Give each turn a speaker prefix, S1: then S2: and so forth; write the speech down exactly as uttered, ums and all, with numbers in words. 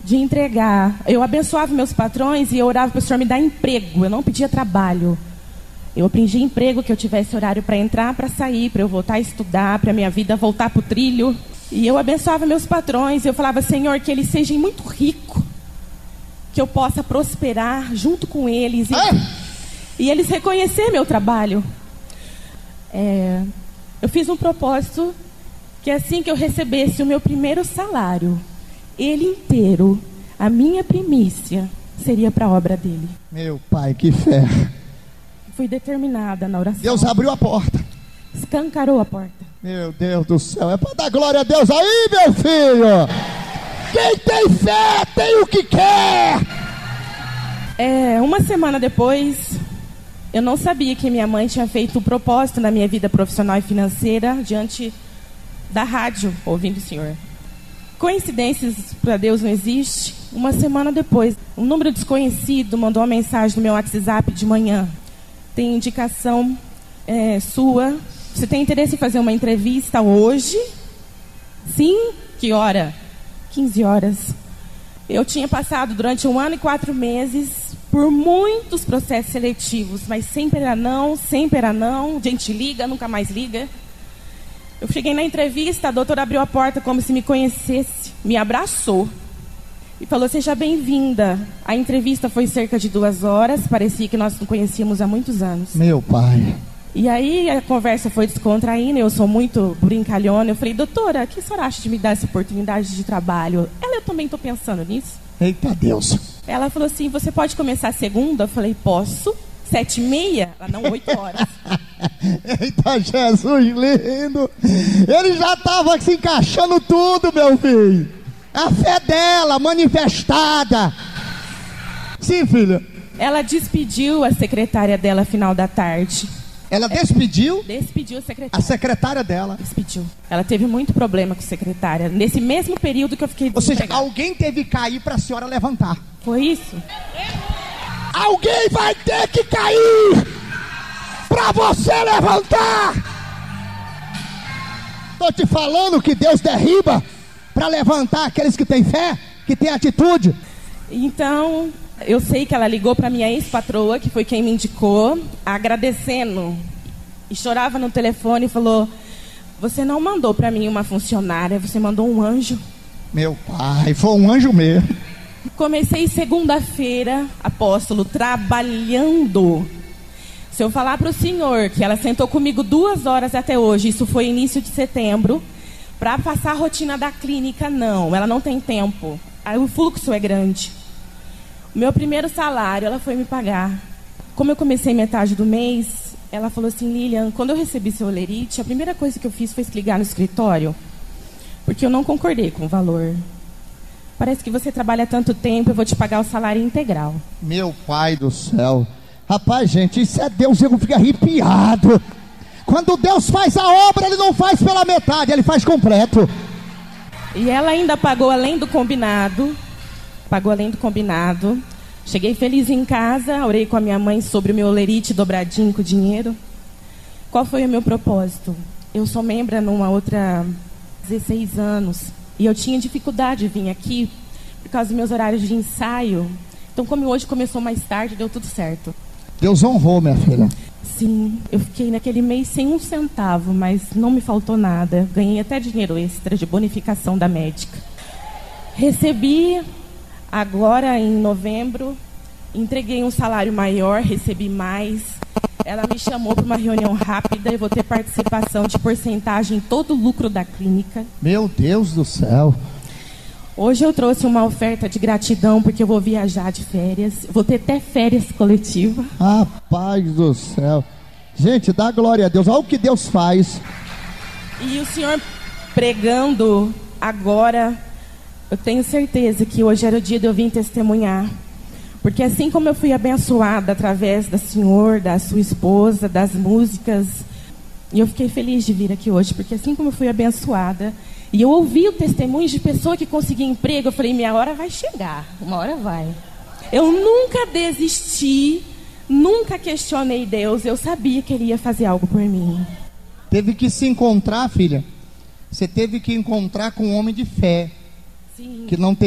S1: de entregar. Eu abençoava meus patrões e eu orava para o Senhor me dar emprego. Eu não pedia trabalho. Eu aprendi emprego, que eu tivesse horário para entrar, para sair, para eu voltar a estudar, para minha vida voltar para o trilho. E eu abençoava meus patrões. Eu falava, Senhor, que eles sejam muito ricos, que eu possa prosperar junto com eles. E, e eles reconhecer meu trabalho. É, eu fiz um propósito que assim que eu recebesse o meu primeiro salário, ele inteiro, a minha primícia, seria para a obra dele.
S2: Meu pai, que fé.
S1: Fui determinada na oração.
S2: Deus abriu a porta.
S1: Escancarou a porta.
S2: Meu Deus do céu, é para dar glória a Deus aí, meu filho. Quem tem fé tem o que quer.
S1: É, uma semana depois, eu não sabia que minha mãe tinha feito um propósito na minha vida profissional e financeira diante da rádio, ouvindo o Senhor. Coincidências para Deus não existe. Uma semana depois, um número desconhecido mandou uma mensagem no meu WhatsApp de manhã. Tem indicação é, sua. Você tem interesse em fazer uma entrevista hoje? Sim? Que hora? quinze horas. Eu tinha passado durante um ano e quatro meses por muitos processos seletivos, mas sempre era não, sempre era não. Gente liga, nunca mais liga. Eu cheguei na entrevista, a doutora abriu a porta como se me conhecesse, me abraçou e falou, seja bem-vinda. A entrevista foi cerca de duas horas, parecia que nós não conhecíamos há muitos anos.
S2: Meu pai.
S1: E aí a conversa foi descontraindo, eu sou muito brincalhona. Eu falei, doutora, o que a senhora acha de me dar essa oportunidade de trabalho? Ela, eu também estou pensando nisso.
S2: Eita Deus.
S1: Ela falou assim, você pode começar segunda? Eu falei, posso. Sete e meia? Ela, não, oito horas.
S2: Eita Jesus lindo. Ele já estava se encaixando tudo, meu filho. A fé dela manifestada. Sim, filha.
S1: Ela despediu a secretária dela final da tarde.
S2: Ela despediu?
S1: Despediu a secretária.
S2: A secretária dela.
S1: Despediu. Ela teve muito problema com a secretária. Nesse mesmo período que eu fiquei...
S2: Ou seja, alguém teve que cair para a senhora levantar.
S1: Foi isso.
S2: Alguém vai ter que cair para você levantar. Estou te falando que Deus derriba para levantar aqueles que têm fé, que têm atitude.
S1: Então... eu sei que ela ligou para minha ex-patroa, que foi quem me indicou, agradecendo. E chorava no telefone e falou, você não mandou para mim uma funcionária, você mandou um anjo.
S2: Meu pai, foi um anjo mesmo.
S1: Comecei segunda-feira, apóstolo, trabalhando. Se eu falar para o senhor que ela sentou comigo duas horas até hoje, isso foi início de setembro, para passar a rotina da clínica, não, ela não tem tempo. Aí o fluxo é grande. O meu primeiro salário, ela foi me pagar. Como eu comecei metade do mês, ela falou assim, Lilian, quando eu recebi seu olerite, a primeira coisa que eu fiz foi ligar no escritório, porque eu não concordei com o valor. Parece que você trabalha tanto tempo, eu vou te pagar o salário integral.
S2: Meu pai do céu. Rapaz, gente, isso é Deus, eu fico arrepiado. Quando Deus faz a obra, Ele não faz pela metade, Ele faz completo.
S1: E ela ainda pagou além do combinado. Pagou além do combinado. Cheguei feliz em casa, orei com a minha mãe sobre o meu olerite dobradinho com dinheiro. Qual foi o meu propósito? Eu sou membro numa outra dezesseis anos. E eu tinha dificuldade de vir aqui por causa dos meus horários de ensaio. Então, como hoje começou mais tarde, deu tudo certo.
S2: Deus honrou, minha filha.
S1: Sim, eu fiquei naquele mês sem um centavo, mas não me faltou nada. Ganhei até dinheiro extra de bonificação da médica. Recebi... agora, em novembro, entreguei um salário maior, recebi mais. Ela me chamou para uma reunião rápida. Eu vou ter participação de porcentagem em todo o lucro da clínica.
S2: Meu Deus do céu.
S1: Hoje eu trouxe uma oferta de gratidão, porque eu vou viajar de férias. Vou ter até férias coletivas.
S2: Rapaz do céu. Gente, dá glória a Deus. Olha o que Deus faz.
S1: E o senhor pregando agora... eu tenho certeza que hoje era o dia de eu vir testemunhar. Porque assim como eu fui abençoada através da senhor, da sua esposa, das músicas, e eu fiquei feliz de vir aqui hoje, porque assim como eu fui abençoada, e eu ouvi o testemunho de pessoa que conseguia emprego, eu falei, minha hora vai chegar, uma hora vai. Eu nunca desisti, nunca questionei Deus, eu sabia que Ele ia fazer algo por mim.
S2: Teve que se encontrar, filha, você teve que encontrar com um homem de fé.
S1: Sim.
S2: Que não tem